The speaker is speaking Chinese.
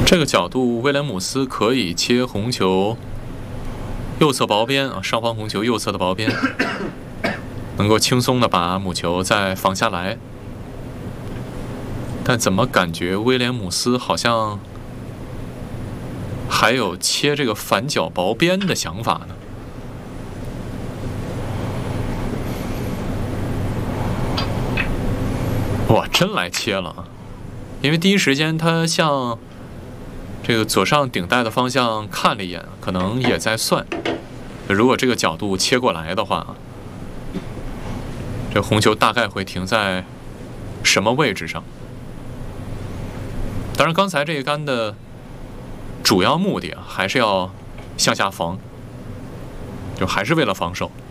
这个角度，威廉姆斯可以切红球右侧薄边啊，上方红球右侧的薄边，能够轻松的把母球再放下来。但怎么感觉威廉姆斯好像还有切这个反角薄边的想法呢？哇，真来切了啊！因为第一时间他向这个左上顶带的方向看了一眼，可能也在算，如果这个角度切过来的话，这红球大概会停在什么位置上？当然，刚才这一杆的主要目的还是要向下防，就还是为了防守。